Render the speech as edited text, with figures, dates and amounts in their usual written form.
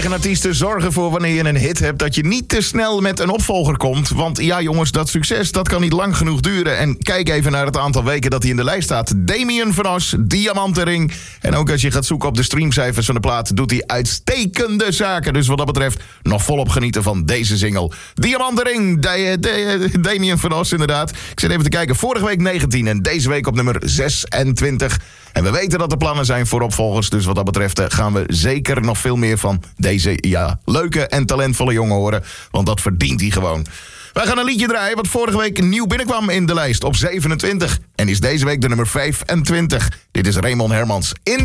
eigen artiesten zorgen voor wanneer je een hit hebt dat je niet te snel met een opvolger komt. Want ja jongens, dat succes dat kan niet lang genoeg duren. En kijk even naar het aantal weken dat hij in de lijst staat. Damien van Os, Diamantenring. En ook als je gaat zoeken op de streamcijfers van de plaat, doet hij uitstekende zaken. Dus wat dat betreft nog volop genieten van deze single. Diamantenring, Damien van Os inderdaad. Ik zit even te kijken, vorige week 19 en deze week op nummer 26. En we weten dat er plannen zijn voor opvolgers. Dus wat dat betreft gaan we zeker nog veel meer van deze leuke en talentvolle jongen horen. Want dat verdient hij gewoon. Wij gaan een liedje draaien wat vorige week nieuw binnenkwam in de lijst op 27. En is deze week de nummer 25. Dit is Raymond Hermans in